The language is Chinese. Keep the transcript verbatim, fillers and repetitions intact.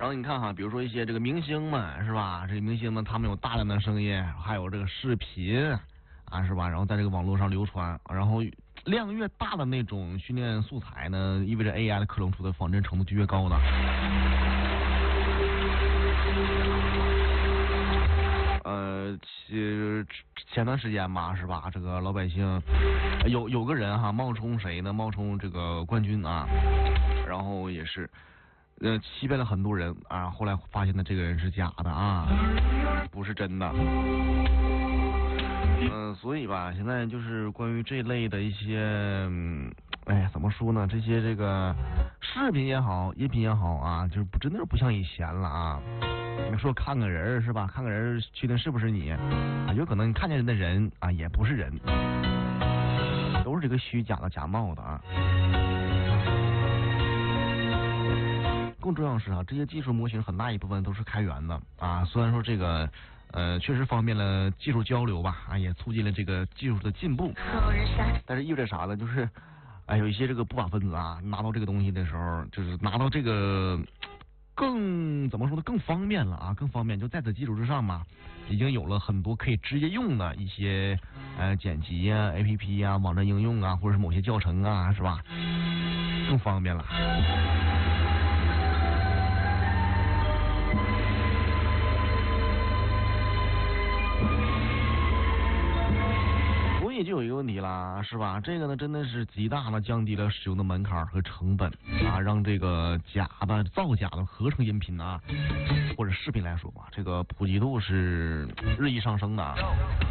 然后你看哈，比如说一些这个明星们是吧？这个明星们他们有大量的声音，还有这个视频啊是吧？然后在这个网络上流传，然后量越大的那种训练素材呢，意味着 A I 的克隆出的仿真程度就越高的。呃，其前段时间吧，是吧？这个老百姓有有个人哈，冒充谁呢？冒充这个冠军啊，然后也是呃欺骗了很多人啊。后来发现的这个人是假的啊，不是真的。嗯、呃，所以吧，现在就是关于这类的一些，嗯，哎，怎么说呢？这些这个视频也好，音频也好啊，就是不真的是不像以前了啊。你说看个人是吧？看个人确定是不是你啊？有可能你看见的人啊也不是人，都是这个虚假的假冒的啊。更重要的是啊，这些技术模型很大一部分都是开源的啊。虽然说这个呃确实方便了技术交流吧，啊也促进了这个技术的进步，但是意味着啥呢？就是哎有一些这个不法分子啊拿到这个东西的时候，就是拿到这个。更怎么说呢？更方便了啊，更方便。就在此基础之上嘛，已经有了很多可以直接用的一些呃剪辑啊、A P P 啊、网站应用啊，或者是某些教程啊，是吧？更方便了。所以就有一个问题啦，是吧？这个呢，真的是极大的降低了使用的门槛和成本啊，让这个假的、造假的合成音频啊，或者视频来说吧，这个普及度是日益上升的啊。